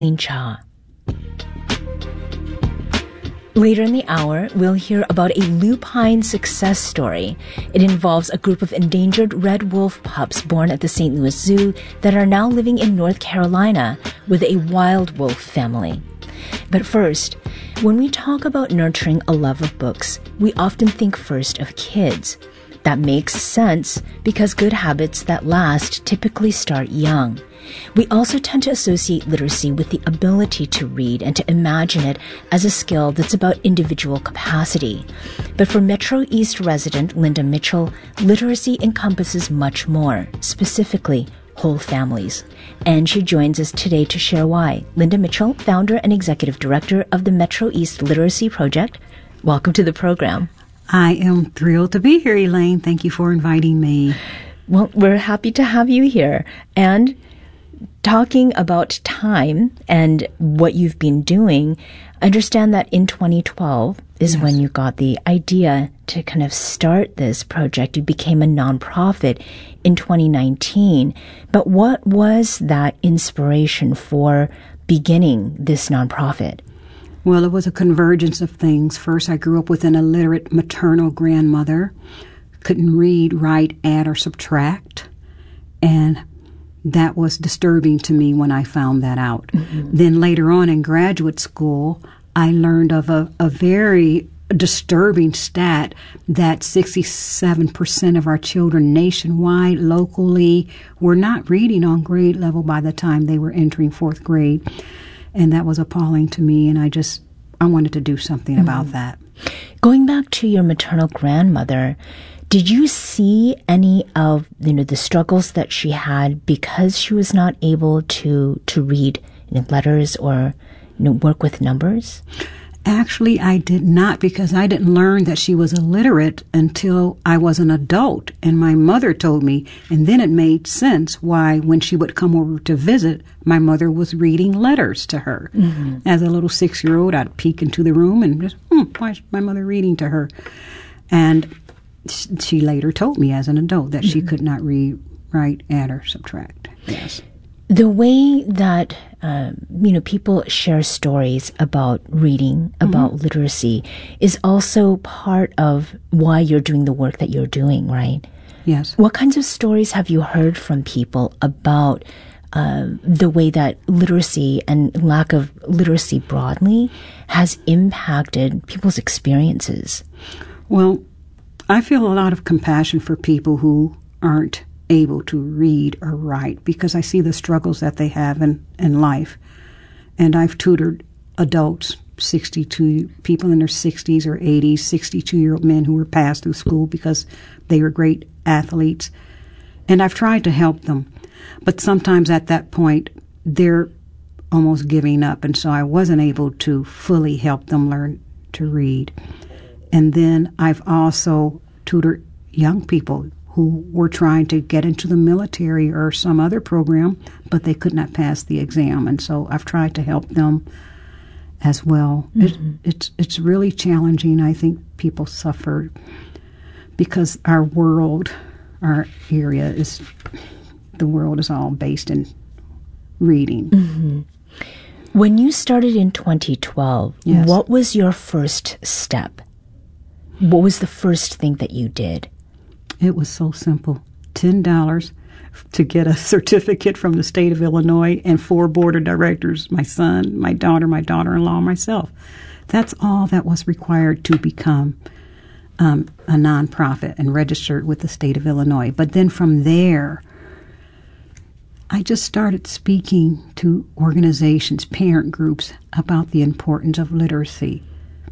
Cha. Later in the hour, we'll hear about a lupine success story. It involves a group of endangered red wolf pups born at the St. Louis Zoo that are now living in North Carolina with a wild wolf family. But first, when we talk about nurturing a love of books, we often think first of kids. That makes sense because good habits that last typically start young. We also tend to associate literacy with the ability to read and to imagine it as a skill that's about individual capacity. But for Metro East resident Linda Mitchell, literacy encompasses much more, specifically whole families. And she joins us today to share why. Linda Mitchell, founder and executive director of the Metro East Literacy Project. Welcome to the program. I am thrilled to be here, Elaine. Thank you for inviting me. Well, we're happy to have you here. And talking about time and what you've been doing, I understand that in 2012 is when you got the idea to kind of start this project. You became a nonprofit in 2019. But what was that inspiration for beginning this nonprofit? Well, it was a convergence of things. First, I grew up with an illiterate maternal grandmother, couldn't read, write, add, or subtract. And that was disturbing to me when I found that out. Mm-hmm. Then later on in graduate school, I learned of a very disturbing stat that 67% of our children nationwide, locally, were not reading on grade level by the time they were entering fourth grade. And that was appalling to me, and I wanted to do something about that. Going back to your maternal grandmother, did you see any of the struggles that she had because she was not able to read letters or work with numbers? Actually, I did not, because I didn't learn that she was illiterate until I was an adult, and my mother told me, and then it made sense why when she would come over to visit, my mother was reading letters to her. Mm-hmm. As a little 6-year-old, I'd peek into the room and just, why is my mother reading to her? And she later told me as an adult that she could not read, write, add, or subtract. Yes. The way that, people share stories about reading, about literacy, is also part of why you're doing the work that you're doing, right? Yes. What kinds of stories have you heard from people about the way that literacy and lack of literacy broadly has impacted people's experiences? Well, I feel a lot of compassion for people who aren't able to read or write, because I see the struggles that they have in life. And I've tutored adults, 62 people in their 60s or 80s, 62-year-old men who were passed through school because they were great athletes. And I've tried to help them. But sometimes at that point, they're almost giving up. And so I wasn't able to fully help them learn to read. And then I've also tutored young people who were trying to get into the military or some other program, but they could not pass the exam. And so I've tried to help them as well. Mm-hmm. It's really challenging. I think people suffer because our world, our area is, the world is all based in reading. Mm-hmm. When you started in 2012, what was your first step? What was the first thing that you did? It was so simple. $10 to get a certificate from the state of Illinois and 4 board of directors, my son, my daughter-in-law, myself. That's all that was required to become a nonprofit and registered with the state of Illinois. But then from there, I just started speaking to organizations, parent groups, about the importance of literacy.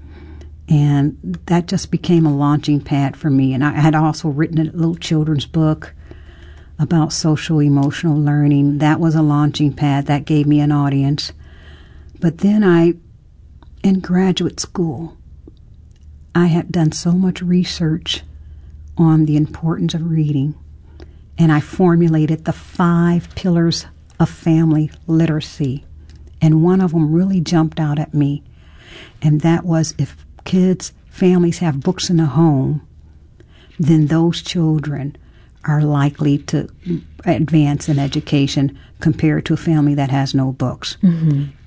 And that just became a launching pad for me. And I had also written a little children's book about social-emotional learning. That was a launching pad. That gave me an audience. But then in graduate school, I had done so much research on the importance of reading. And I formulated the 5 pillars of family literacy. And one of them really jumped out at me. And that was, if families have books in the home, then those children are likely to advance in education compared to a family that has no books. Mm-hmm.